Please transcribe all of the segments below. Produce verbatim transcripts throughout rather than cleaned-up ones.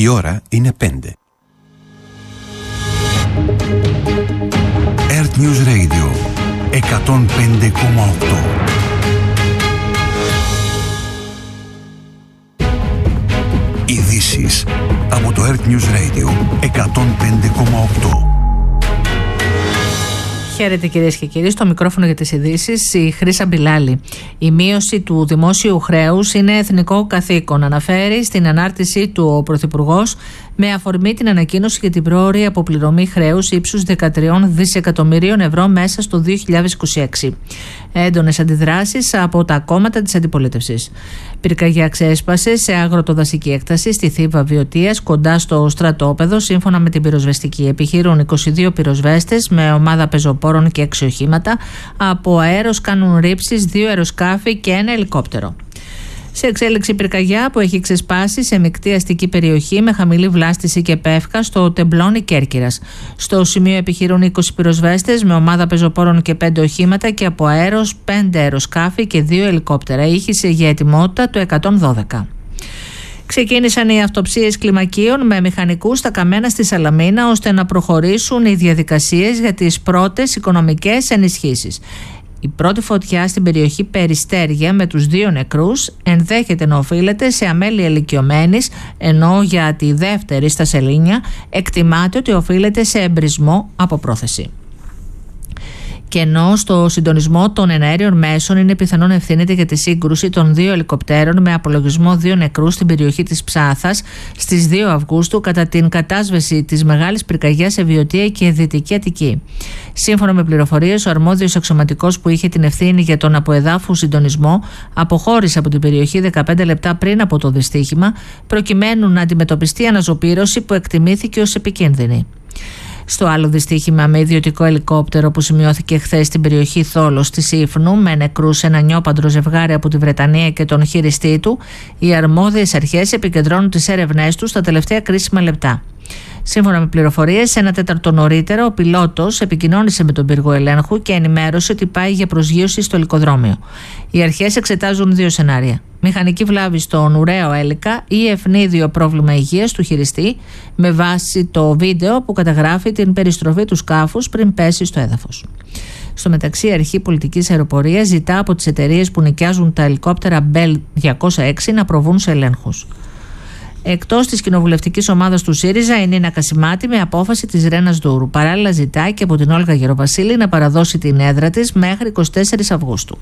Η ώρα είναι πέντε. Earth News Radio εκατόν πέντε κόμμα οκτώ. Ειδήσεις από το Earth News Radio εκατόν πέντε κόμμα οκτώ. Χαίρετε κυρίες και κύριοι, στο μικρόφωνο για τις ειδήσεις η Χρύσα Μπιλάλη. Η μείωση του δημόσιου χρέους είναι εθνικό καθήκον, αναφέρει στην ανάρτησή του ο Πρωθυπουργός με αφορμή την ανακοίνωση για την πρόωρη αποπληρωμή χρέους ύψους δεκατρία δισεκατομμυρίων ευρώ μέσα στο δύο χιλιάδες είκοσι έξι. Έντονες αντιδράσεις από τα κόμματα της αντιπολίτευσης. Πυρκαγιά ξέσπασε σε αγροτοδασική έκταση στη Θήβα Βιωτίας κοντά στο στρατόπεδο. Σύμφωνα με την πυροσβεστική, επιχειρούν είκοσι δύο πυροσβέστες με ομάδα πεζοπόρων και έξι οχήματα. Από αέρος κάνουν ρήψεις δύο αεροσκάφη και ένα ελικόπτερο. Σε εξέλιξη πυρκαγιά που έχει ξεσπάσει σε μεικτή αστική περιοχή με χαμηλή βλάστηση και πεύκα στο Τεμπλόνι Κέρκυρας. Στο σημείο επιχειρούν είκοσι πυροσβέστες με ομάδα πεζοπόρων και πέντε οχήματα και από αέρος πέντε αεροσκάφη και δύο ελικόπτερα. Ήχησε για ετοιμότητα το εκατόν δώδεκα. Ξεκίνησαν οι αυτοψίες κλιμακίων με μηχανικούς στα καμένα στη Σαλαμίνα ώστε να προχωρήσουν οι διαδικασίες για τις πρώτες οικονομικές ενισχύσεις. Η πρώτη φωτιά στην περιοχή Περιστέρια με τους δύο νεκρούς ενδέχεται να οφείλεται σε αμέλεια ηλικιωμένης, ενώ για τη δεύτερη στα Σελήνια εκτιμάται ότι οφείλεται σε εμπρισμό από πρόθεση. Και ενώ στο συντονισμό των εναέριων μέσων είναι πιθανόν ευθύνεται για τη σύγκρουση των δύο ελικοπτέρων με απολογισμό δύο νεκρούς στην περιοχή της Ψάθας στις δύο Αυγούστου κατά την κατάσβεση της μεγάλης πυρκαγιάς σε Βιωτία και Δυτική Αττική. Σύμφωνα με πληροφορίες, ο αρμόδιος αξιωματικός που είχε την ευθύνη για τον αποεδάφου συντονισμό αποχώρησε από την περιοχή δεκαπέντε λεπτά πριν από το δυστύχημα, προκειμένου να αντιμετωπιστεί αναζωπήρωση που εκτιμήθηκε ως επικίνδυνη. Στο άλλο δυστύχημα με ιδιωτικό ελικόπτερο που σημειώθηκε χθες στην περιοχή Θόλος της Ήφνου με νεκρούς ένα νιόπαντρο ζευγάρι από τη Βρετανία και τον χειριστή του, οι αρμόδιες αρχές επικεντρώνουν τις έρευνές τους στα τελευταία κρίσιμα λεπτά. Σύμφωνα με πληροφορίες, ένα τέταρτο νωρίτερα ο πιλότος επικοινώνησε με τον πύργο ελέγχου και ενημέρωσε ότι πάει για προσγείωση στο ελικοδρόμιο. Οι αρχές εξετάζουν δύο σενάρια. Μηχανική βλάβη στον ουραίο έλικα ή ευνίδιο πρόβλημα υγείας του χειριστή, με βάση το βίντεο που καταγράφει την περιστροφή του σκάφους πριν πέσει στο έδαφος. Στο μεταξύ, η Αρχή Πολιτικής Αεροπορίας ζητά από τις εταιρείες που νοικιάζουν τα ελικόπτερα Bell διακόσια έξι να προβούν σε ελέγχους. Εκτός της κοινοβουλευτικής ομάδας του ΣΥΡΙΖΑ, η Νίνα Κασιμάτη με απόφαση της Ρένας Δούρου. Παράλληλα, ζητάει και από την Όλγα Γεροβασίλη να παραδώσει την έδρα της μέχρι εικοστή τέταρτη Αυγούστου.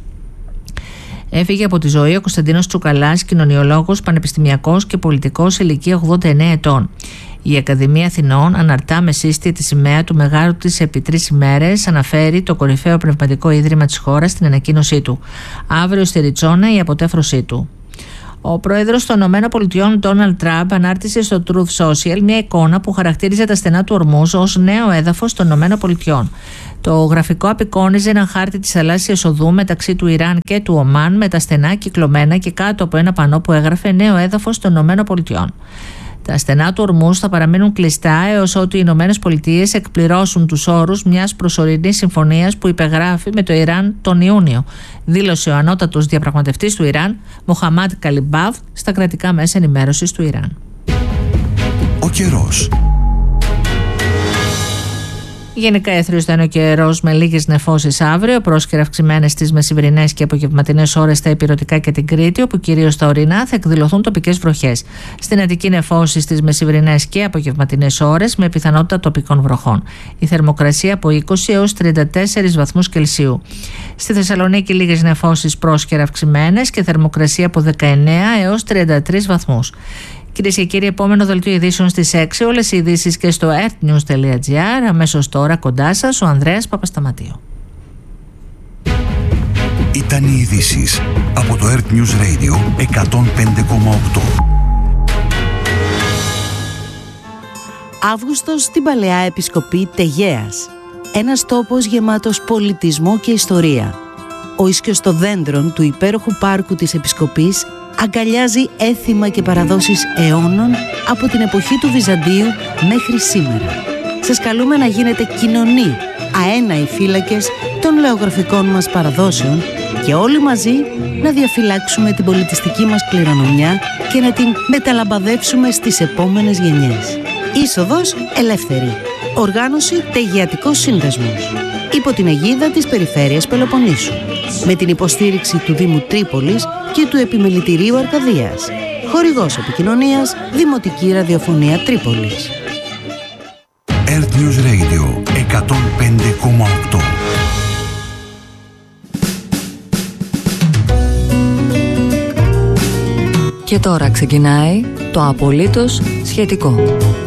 Έφυγε από τη ζωή ο Κωνσταντίνος Τσουκαλάς, κοινωνιολόγος, πανεπιστημιακός και πολιτικός σε ηλικία ογδόντα εννέα ετών. Η Ακαδημία Αθηνών αναρτά με σύστια τη σημαία του μεγάλου της επί τρεις ημέρες, αναφέρει το κορυφαίο πνευματικό ίδρυμα της χώρας στην ανακοίνωσή του. Αύριο στη Ριτσόνα η αποτέφρωσή του. Ο πρόεδρος των ΗΠΑ, Ντόναλντ Τραμπ, ανάρτησε στο Truth Social μια εικόνα που χαρακτήριζε τα στενά του Ορμούζ ως νέο έδαφος των ΗΠΑ. Το γραφικό απεικόνιζε έναν χάρτη της θαλάσσιας οδού μεταξύ του Ιράν και του Ομάν με τα στενά κυκλωμένα και κάτω από ένα πανό που έγραφε νέο έδαφος των ΗΠΑ. Τα στενά του Ορμούζ θα παραμείνουν κλειστά έως ότου οι Ηνωμένες Πολιτείες εκπληρώσουν τους όρους μιας προσωρινής συμφωνίας που υπεγράφει με το Ιράν τον Ιούνιο, δήλωσε ο ανώτατος διαπραγματευτής του Ιράν, Μοχαμάντ Καλιμπάφ, στα κρατικά μέσα ενημέρωσης του Ιράν. Ο καιρός. Γενικά έθριος θα είναι ο καιρός με λίγες νεφώσεις αύριο, πρόσκαιρα αυξημένες στις μεσημβρινές και απογευματινές ώρες στα ηπειρωτικά και την Κρήτη, όπου κυρίως στα ορεινά θα εκδηλωθούν τοπικές βροχές. Στην Αττική νεφώσεις στις μεσημβρινές και απογευματινές ώρες με πιθανότητα τοπικών βροχών. Η θερμοκρασία από είκοσι έως τριάντα τέσσερις βαθμούς Κελσίου. Στη Θεσσαλονίκη λίγες νεφώσεις πρόσκαιρα αυξημένες και θερμοκρασία από δεκαεννέα έως τριάντα τρεις βαθμούς. Κυρίες και κύριοι, επόμενο δελτίο ειδήσεων στις έξι. Όλες οι ειδήσεις και στο earthnews τελεία gr. Αμέσως τώρα κοντά σας ο Ανδρέας Παπασταματίου. Ήταν οι ειδήσεις από το Earth News Radio εκατόν πέντε κόμμα οκτώ. Αύγουστος στην Παλαιά Επισκοπή Τεγέας. Ένας τόπος γεμάτος πολιτισμό και ιστορία. Ο ισκιοστοδέντρων του υπέροχου πάρκου της Επισκοπής αγκαλιάζει έθιμα και παραδόσεις αιώνων από την εποχή του Βυζαντίου μέχρι σήμερα. Σας καλούμε να γίνετε κοινωνοί, αέναοι φύλακες των λεωγραφικών μας παραδόσεων και όλοι μαζί να διαφυλάξουμε την πολιτιστική μας κληρονομιά και να την μεταλαμπαδεύσουμε στις επόμενες γενιές. Είσοδος ελεύθερη. Οργάνωση Τεγεατικός Σύνδεσμος. Υπό την αιγίδα της Περιφέρειας Πελοποννήσου. Με την υποστήριξη του Δήμου Τρίπολης και του Επιμελητηρίου Αρκαδίας. Χορηγός επικοινωνίας Δημοτική Ραδιοφωνία Τρίπολης. Earth News Radio εκατόν πέντε κόμμα οκτώ. Και τώρα ξεκινάει το απολύτως σχετικό.